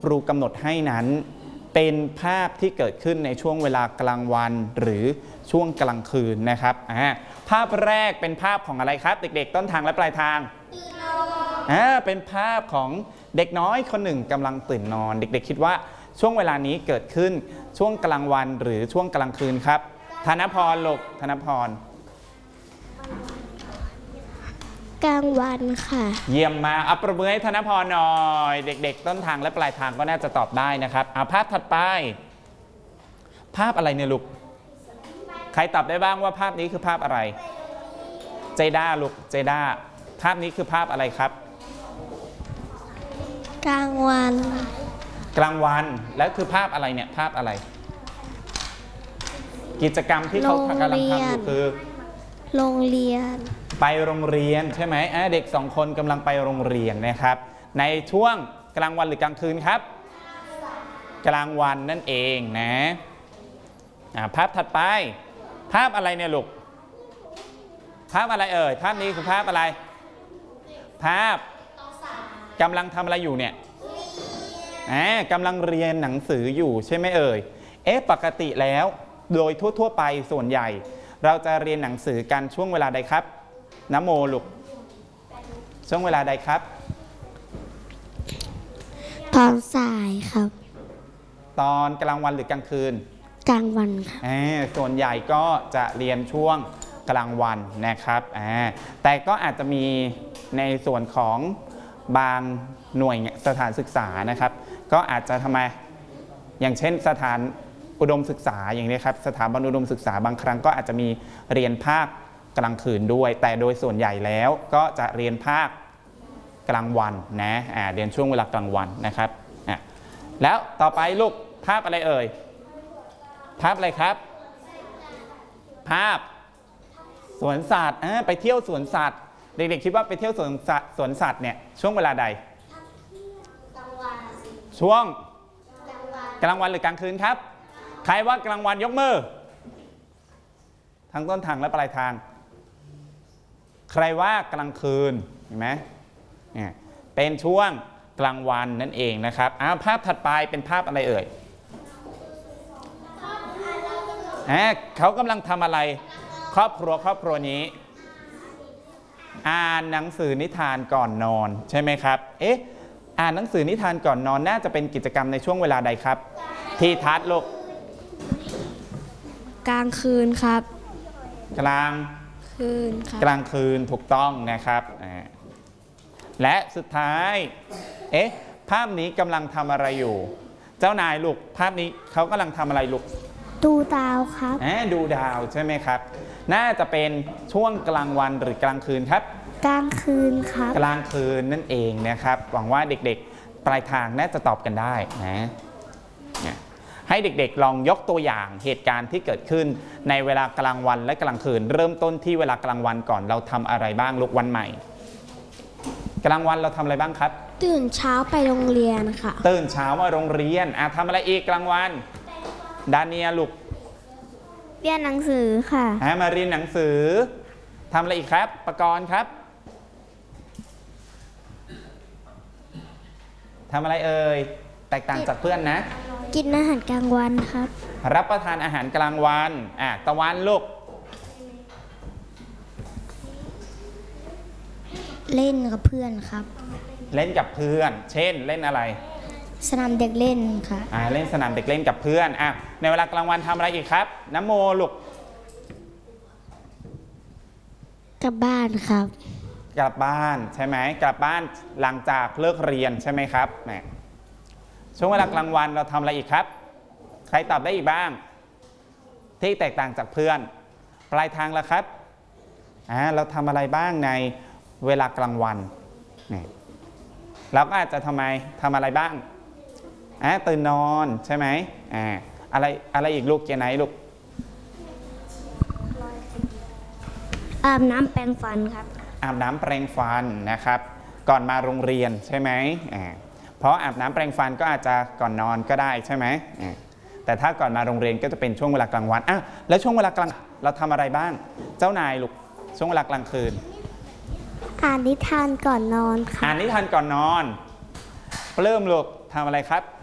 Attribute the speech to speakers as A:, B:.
A: ครูกำหนดให้นั้นเป็นภาพที่เกิดขึ้นในช่วงเวลากลางวันหรือช่วงกลางคืนนะครับภาพแรกเป็นภาพของอะไรครับเด็กๆต้นทางและปลายทางเป็นภาพของเด็กน้อยคนหนึ่งกำลังตื่นนอนเด็กๆคิดว่าช่วงเวลานี้เกิดขึ้นช่วงกลางวันหรือช่วงกลางคืนครับธนพรลูกธนพร
B: กลางวันค่ะ
A: เยี่ยมมาอัปประมือให้ธนพรหน่อยเด็กๆต้นทางและปลายทางก็น่าจะตอบได้นะครับเอาภาพถัดไปภาพอะไรเนี่ยลูกใครตอบได้บ้างว่าภาพนี้คือภาพอะไรเจด้าลูกเจด้าภาพนี้คือภาพอะไรครับ
B: กลางวัน
A: กลางวันแล้วคือภาพอะไรเนี่ยภาพอะไรกิจกรรมที่เขากำลังทำอยู่คือ
B: โรงเรียน
A: ไปโรงเรียนใช่ไหมเด็ก2คนกำลังไปโรงเรียนนะครับในช่วงกลางวันหรือกลางคืนครับกลางวันนั่นเองนะภาพถัดไปภาพอะไรเนี่ยลูกภาพอะไรเอ่ยภาพนี้คือภาพอะไรภาพกำลังทำอะไรอยู่เนี่ยกำลังเรียนหนังสืออยู่ใช่ไหมเอ่ยปกติแล้วโดยทั่วๆไปส่วนใหญ่เราจะเรียนหนังสือกันช่วงเวลาใดครับนโมลูกช่วงเวลาใดครับ
B: ตอนสายครับ
A: ตอนกลางวันหรือกลางคืน
B: กลางวันครับ
A: ส่วนใหญ่ก็จะเรียนช่วงกลางวันนะครับแต่ก็อาจจะมีในส่วนของบางหน่วยสถานศึกษานะครับก็อาจจะทำไมอย่างเช่นสถานอุดมศึกษาอย่างนี้ครับสถาบันอุดมศึกษาบางครั้งก็อาจจะมีเรียนภาคกลางคืนด้วยแต่โดยส่วนใหญ่แล้วก็จะเรียนภาคกลางวันนะเรียนช่วงเวลากลางวันนะครับแล้วต่อไปลูกภาพอะไรเอ่ยภาพอะไรครับภาพสวนสัตว์ไปเที่ยวสวนสัตว์เด็กๆคิดว่าไปเที่ยวสวนสัตว์เนี่ยช่วงเวลาใดช่วงกลางวันหรือกลางคืนครับใครว่ากลางวันยกมือทั้งต้นทางและปลายทางใครว่ากลางคืนเห็นไหมเป็นช่วงกลางวันนั่นเองนะครับภาพถัดไปเป็นภาพอะไรเอ่ยเขากำลังทำอะไรครอบครัวนี้อ่านหนังสือนิทานก่อนนอนใช่ไหมครับอ่านหนังสือนิทานก่อนนอนน่าจะเป็นกิจกรรมในช่วงเวลาใดครับที่ทัดลูก
B: กลางคืนครับ
A: กลาง
B: คืนครับ
A: กลางคืนถูกต้องนะครับและสุดท้ายภาพนี้กำลังทำอะไรอยู่เจ้านายลูกภาพนี้เขากำลังทำอะไรลูก
B: ดูดาวครับ
A: ดูดาวใช่ไหมครับน่าจะเป็นช่วงกลางวันหรือกลางคืนครับ
B: กลางคืนครับ
A: กลางคืนนั่นเองนะครับหวังว่าเด็กๆปลายทางน่าจะตอบกันได้นะให้เด็กๆลองยกตัวอย่างเหตุการณ์ที่เกิดขึ้นในเวลากลางวันและกลางคืนเริ่มต้นที่เวลากลางวันก่อนเราทำอะไรบ้างลูกวันใหม่กลางวันเราทำอะไรบ้างครับ
B: ตื่นเช้าไปโรงเรียนค่ะ
A: ตื่นเช้ามาโรงเรียนทำอะไรอีกกลางวันดาเนียลูก
B: เรียนหนังสือค่ะ
A: มาเรียนหนังสือทำอะไรอีกครับประกรณ์ครับทำอะไรเอ่ยแตกต่างจากเพื่อนนะ
B: กินอาหารกลางวันครับ
A: รับประทานอาหารกลางวันตะวันลูก
B: เล่นกับเพื่อนครับ
A: เล่นกับเพื่อนเช่นเล่นอะไร
B: สนามเด็กเล่นค่ะ
A: เล่นสนามเด็กเล่นกับเพื่อนในเวลากลางวันทำอะไรอีกครับน้ำโมลูก
B: กลับบ้านครับ
A: กลับบ้านใช่ไหมกลับบ้านหลังจากเลิกเรียนใช่ไหมครับช่วงเวลากลางวันเราทำอะไรอีกครับใครตอบได้อีกบ้างที่แตกต่างจากเพื่อนปลายทางแล้วครับเราทำอะไรบ้างในเวลากลางวันเราก็อาจจะทำอะไรบ้างตื่นนอนใช่ไหมอะไรอีกลูกเจไหนลูก
B: อาบน้ำแปรงฟันครับ
A: อาบน้ำแปรงฟันนะครับก่อนมาโรงเรียนใช่ไหมเพราะอาบน้ำแปรงฟันก็อาจจะก่อนนอนก็ได้ใช่ไหมแต่ถ้าก่อนมาโรงเรียนก็จะเป็นช่วงเวลากลางวันแล้วช่วงเวลากลางเราทำอะไรบ้างเจ้านายลูกช่วงเวลากลางคืน
B: อ่านนิทานก่อนนอนค่ะ
A: อ่านนิทานก่อนนอนปลื้มลูกทำอะไรครับ